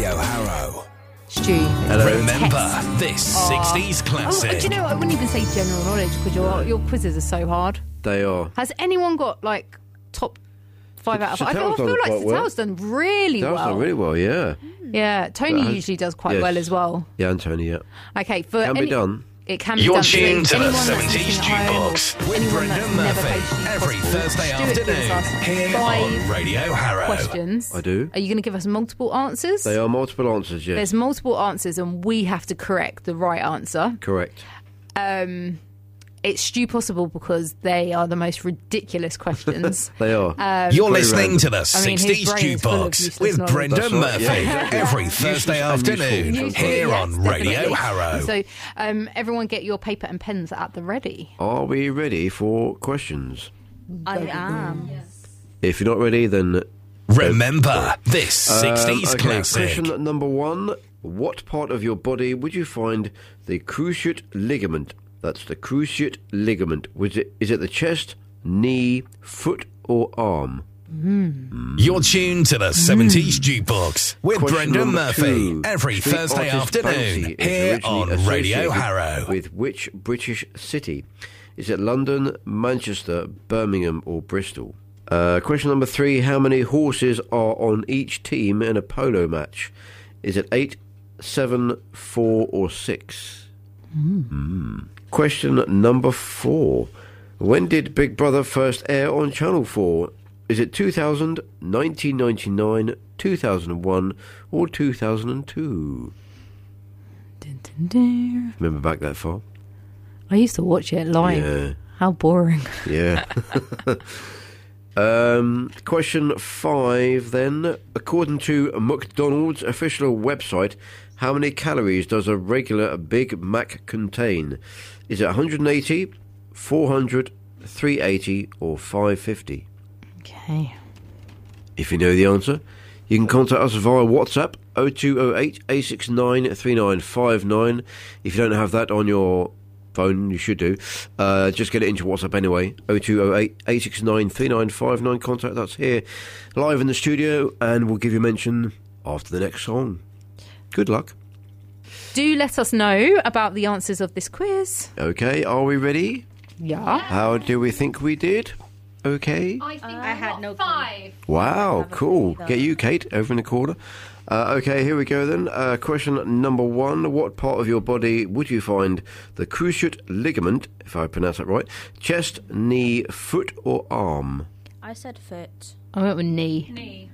Radio Harrow. Stu. Remember this 60s classic. Oh, do you know what? I wouldn't even say general knowledge because your quizzes are so hard. They are. Has anyone got like top 5 out of 5? I Sattel's feel done like quite well. Sattel's done really That was well. done really well, yeah. Yeah, Tony usually does quite well as well. Yeah, and Tony, yeah. Okay, for Can be done. It can be You're done. tuned to the Anyone that's 70s listening at home Jukebox or with anyone Brendan that's never Murphy faced Stu every Possible, Thursday Stuart gives afternoon us here 5 on Radio Harrow. questions. I do. Are you going to give us multiple answers? They are multiple answers, yes. There's multiple answers, and we have to correct the right answer. Correct. It's Stu Possible because they are the most ridiculous questions. They are. You're Very listening random. to the I mean, his 60s brain is full of Jukebox useless with knowledge. Brendan That's right, Murphy yeah, exactly. every Thursday and useful. afternoon here Yes, on Radio definitely. Harrow. So, everyone get your paper and pens at the ready. Are we ready for questions? I am. If you're not ready, then... Remember this 60s okay, classic. question number 1. What part of your body would you find the cruciate ligament? That's the cruciate ligament. Is it the chest, knee, foot, or arm? You're tuned to the 70s Jukebox with Question Brendan number Murphy 2. every Street Thursday artist Banksy afternoon is here originally on Radio associated Harrow. With which British city? Is it London, Manchester, Birmingham, or Bristol? Question number 3. How many horses are on each team in a polo match? Is it 8, 7, 4, or 6? Question number 4. When did Big Brother first air on Channel 4? Is it 2000, 1999, 2001, or 2002? Dun, dun, dun. Remember back that far? I used to watch it live. Yeah. How boring. Yeah. Question 5 then. According to McDonald's official website, how many calories does a regular Big Mac contain? Is it 180, 400, 380, or 550? Okay. If you know the answer, you can contact us via WhatsApp 0208 869 3959. If you don't have that on your phone, you should do. Just get it into WhatsApp anyway. 0208 869 3959. Contact us here live in the studio, and we'll give you a mention after the next song. Good luck. Do let us know about the answers of this quiz. Okay, are we ready? Yeah. How do we think we did? Okay. I think I had no 5. Wow, cool. either. Get you, Kate, over in the corner. Okay, here we go then. Question number 1. What part of your body would you find the cruciate ligament, if I pronounce that right, chest, knee, foot, or arm? I said foot. I went with knee. Knee.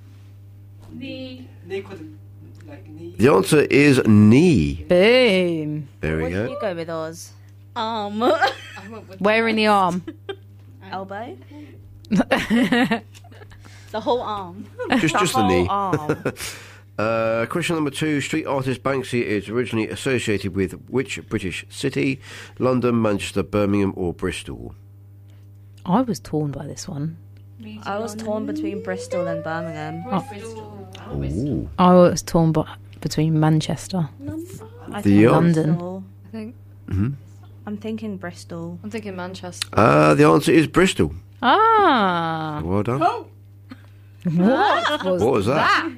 The answer is knee. Boom. There we What did go. you go with, Oz? Arm. I went with Where in the arm? Elbow. The whole arm. Just the knee. Arm. Question number 2. Street artist Banksy is originally associated with which British city? London, Manchester, Birmingham, or Bristol? I was torn by this one. I was torn between Bristol and Birmingham. Ooh. I was torn between Manchester. I The think London. Bristol. I think. I'm thinking Bristol. I'm thinking Manchester. The answer is Bristol. Ah. Well done. What was What was that?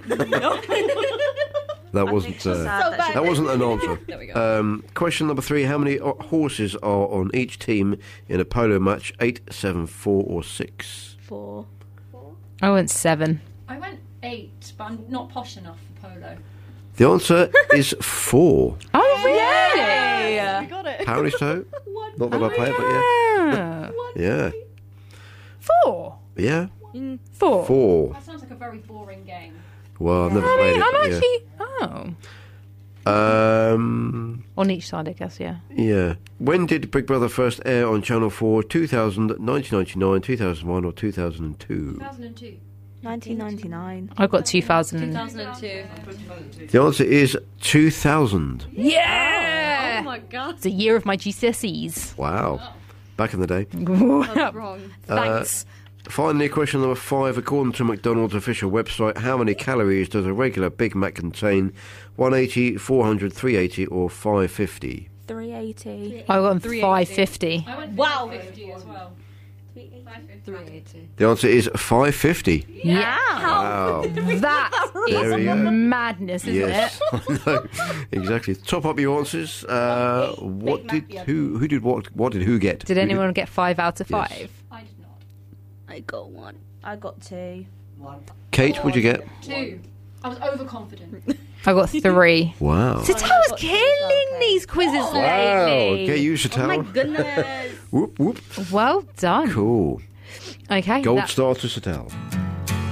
That wasn't. Sad that she- That wasn't an answer. There we go. Question number 3. How many horses are on each team in a polo match? 8, 7, 4, or 6? 4. I went 7. I went 8, but I'm not posh enough for polo. The answer is 4. Oh, really? We got it. Paris toe? Not that I play it, but yeah. 4. Yeah. 4. 4. That sounds like a very boring game. Well, I've never played it. I'm but actually. Oh. yeah. On each side, I guess, yeah. Yeah. When did Big Brother first air on Channel 4? 2000, 1999, 2001, or 2002? 2002. 1999. I got 2000. 2002. The answer is 2000. Yeah! Oh my god. It's a year of my GCSEs. Wow. Back in the day. That's wrong. Thanks. Finally, question number 5. According to McDonald's official website, how many calories does a regular Big Mac contain? 180, 400, 380, or 550? 380. I got 380. 550. I went Wow. 50 as well. 380. The answer is 550. Yeah. Wow. That There we is go. madness, isn't Yes, it? I know. Exactly. Top up your answers. What did who did what did who get? Did anyone get 5 out of 5? Yes. I did not. I got 1. I got 2. Kate, what'd you get? 2. I was overconfident. I got 3. Wow. Satel's killing these quizzes Wow. lately. Get you, Satel. Oh my goodness. Whoop whoop. Well done. Cool. Okay. Gold that- star to Satel.